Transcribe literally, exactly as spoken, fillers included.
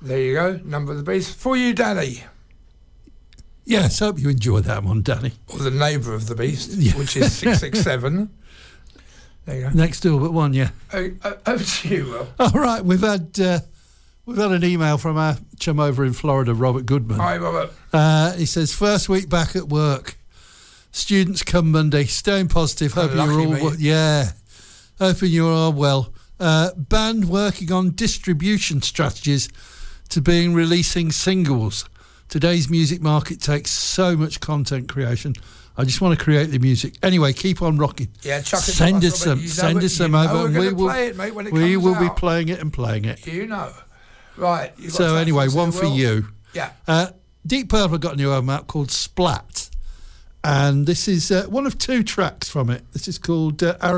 There you go, Number of the Beast. For you, Danny. Yes, hope you enjoyed that one, Danny. Or the neighbour of the Beast, Yeah. which is six six seven. There you go. Next door but one, yeah. Oh, oh, over to you, Will. All right, we've had uh, we've had an email from our chum over in Florida, Robert Goodman. Hi, Robert. Uh, he says, first week back at work. Students come Monday, staying positive, hoping lucky you're all me. well. Yeah, hoping you're all well. Uh, band working on distribution strategies to being releasing singles. Today's music market takes so much content creation. I just want to create the music. Anyway, keep on rocking. Yeah, chuck it. Send to us some. You know Send it, us some you know over, we're and we gonna will play it, mate, when it we comes will be out. playing it and playing it. You know, right? you've got So to anyway, answer, one for Will. you. Yeah. Uh, Deep Purple have got a new album out called Splat, and this is uh, one of two tracks from it. This is called uh,